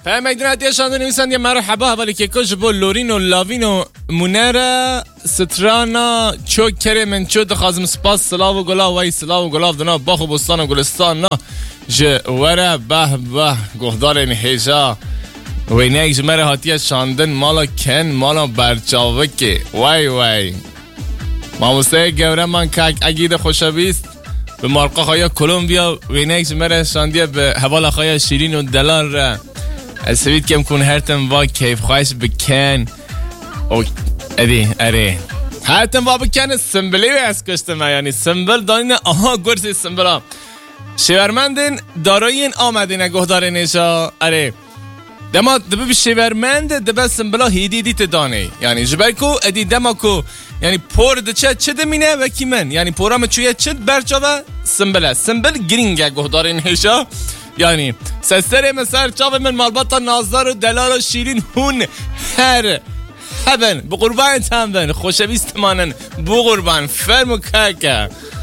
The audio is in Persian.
ميدنا دي شاندن نویسند یه مرحبا اولی که کش با لورین و لاوین و منره سترانا چو کرمن چو دخازم سپاس سلاو و گلاو وی سلاو و گلاو دنا باخ و بستان و گلستان نا جه وره به گهدار این هیجا وی نیک جمره هاتیه شاندن مالا کن مالا برچاوه که وی ماموسته گوره من که اگید خوشبیست به مرقه خواهی کلومبیا وی نیک جمره شاندیه به حوال خواهی شیرین و دلار را سوید کم کن هرتم با کیف خواهش بکن او اره هرتم با بکن سنبلی و از کشتم یعنی سنبل دانین آها گرسی سنبل ها شیورمندین دارایین آمدین گهدار نیشا اره دما دبه شیورمند دبه سنبل ها هیدی دیت دانه یعنی جبر کو ادی دما کو یعنی پور دچه چه دمینه و کی من یعنی پورام چویه چه برچاوه سنبل گرینگه گهدار نیشا یعنی سستره مسار چاو من مالباتا نازدار و دلال و شیرین هون هر هبن بقربان تنبن خوشویست مانن بقربان فرم و کاکا